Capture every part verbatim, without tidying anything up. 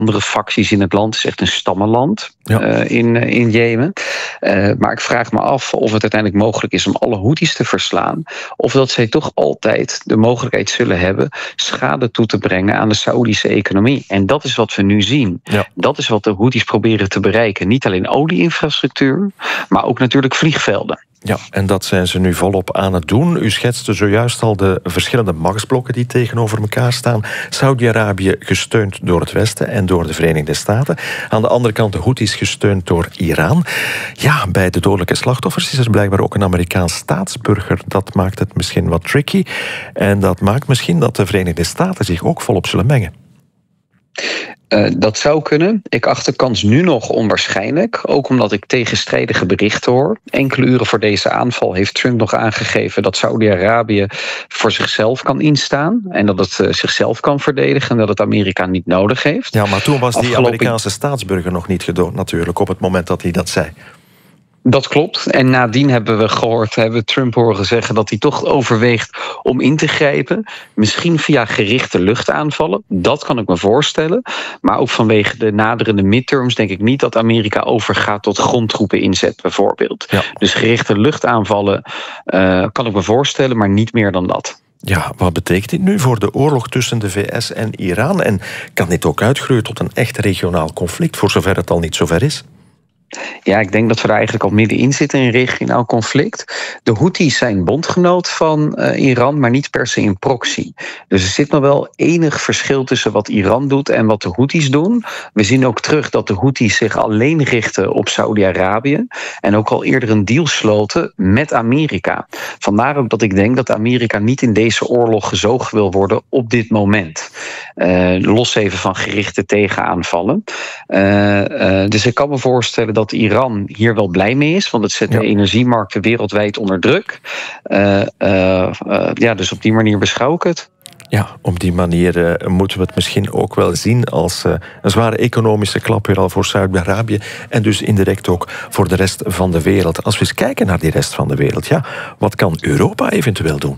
andere facties in het land. Het is echt een stammenland ja. uh, in, uh, in Jemen. Uh, maar ik vraag me af of het uiteindelijk mogelijk is om alle Houthis te verslaan. Of dat zij toch altijd de mogelijkheid zullen hebben schade toe te brengen aan de Saoedische economie. En dat is wat we nu zien. Ja. Dat is wat de Houthis proberen te bereiken. Niet alleen olie-infrastructuur, maar ook natuurlijk vliegvelden. Ja, en dat zijn ze nu volop aan het doen. U schetste zojuist al de verschillende machtsblokken die tegenover elkaar staan. Saudi-Arabië gesteund door het Westen en door de Verenigde Staten. Aan de andere kant de Houthis gesteund door Iran. Ja, bij de dodelijke slachtoffers is er blijkbaar ook een Amerikaans staatsburger. Dat maakt het misschien wat tricky. En dat maakt misschien dat de Verenigde Staten zich ook volop zullen mengen. Uh, dat zou kunnen. Ik acht de kans nu nog onwaarschijnlijk. Ook omdat ik tegenstrijdige berichten hoor. Enkele uren voor deze aanval heeft Trump nog aangegeven dat Saudi-Arabië voor zichzelf kan instaan. En dat het uh, zichzelf kan verdedigen en dat het Amerika niet nodig heeft. Ja, maar toen was die Afgelopen... Amerikaanse staatsburger nog niet gedood natuurlijk op het moment dat hij dat zei. Dat klopt. En nadien hebben we gehoord, hebben we Trump horen zeggen dat hij toch overweegt om in te grijpen. Misschien via gerichte luchtaanvallen. Dat kan ik me voorstellen. Maar ook vanwege de naderende midterms denk ik niet dat Amerika overgaat tot grondtroepen inzet bijvoorbeeld. Ja. Dus gerichte luchtaanvallen uh, kan ik me voorstellen, maar niet meer dan dat. Ja, wat betekent dit nu voor de oorlog tussen de V S en Iran? En kan dit ook uitgroeien tot een echt regionaal conflict, voor zover het al niet zover is? Ja, ik denk dat we daar eigenlijk al middenin zitten in een regionaal conflict. De Houthis zijn bondgenoot van uh, Iran, maar niet per se in proxy. Dus er zit nog wel enig verschil tussen wat Iran doet en wat de Houthis doen. We zien ook terug dat de Houthis zich alleen richten op Saudi-Arabië en ook al eerder een deal sloten met Amerika. Vandaar ook dat ik denk dat Amerika niet in deze oorlog gezogen wil worden op dit moment. Uh, los even van gerichte tegenaanvallen. Uh, uh, dus ik kan me voorstellen dat dat Iran hier wel blij mee is, want het zet ja. de energiemarkten wereldwijd onder druk. Uh, uh, uh, ja, dus op die manier beschouw ik het. Ja, op die manier uh, moeten we het misschien ook wel zien als uh, een zware economische klap weer al voor Saudi-Arabië en dus indirect ook voor de rest van de wereld. Als we eens kijken naar die rest van de wereld, ja, wat kan Europa eventueel doen?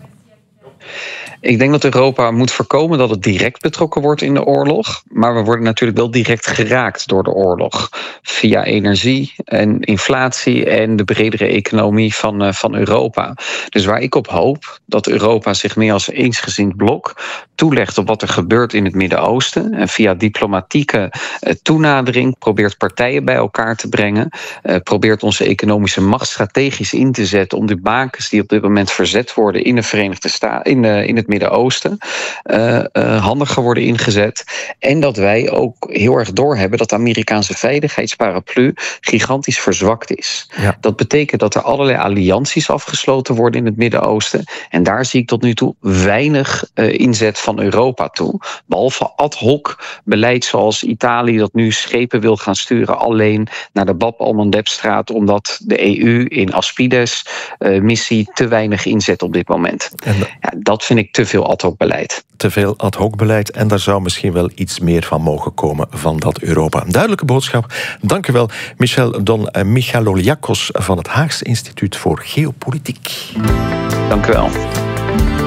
Ik denk dat Europa moet voorkomen dat het direct betrokken wordt in de oorlog. Maar we worden natuurlijk wel direct geraakt door de oorlog. Via energie en inflatie en de bredere economie van, uh, van Europa. Dus waar ik op hoop dat Europa zich meer als eensgezind blok toelegt op wat er gebeurt in het Midden-Oosten. En via diplomatieke uh, toenadering probeert partijen bij elkaar te brengen. Uh, probeert onze economische macht strategisch in te zetten om de bakens die op dit moment verzet worden in de Verenigde Staten, in, uh, in het Midden-Oosten, uh, uh, handiger worden ingezet. En dat wij ook heel erg doorhebben dat de Amerikaanse veiligheidsparaplu gigantisch verzwakt is. Ja. Dat betekent dat er allerlei allianties afgesloten worden in het Midden-Oosten. En daar zie ik tot nu toe weinig uh, inzet van Europa toe. Behalve ad hoc beleid zoals Italië dat nu schepen wil gaan sturen alleen naar de Bab al-Mandeb-straat, omdat de E U in Aspides uh, missie te weinig inzet op dit moment. En de... ja, dat vind ik te veel ad hoc beleid. Te veel ad hoc beleid en daar zou misschien wel iets meer van mogen komen van dat Europa. Een duidelijke boodschap. Dank u wel, Michel Don Michaloliakos van het Haags Instituut voor Geopolitiek. Dank u wel.